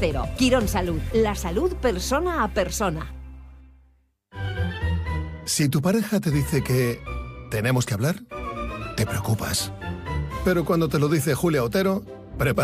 Cero. Quirón Salud. La salud persona a persona. Si tu pareja te dice que tenemos que hablar, te preocupas. Pero cuando te lo dice Julia Otero,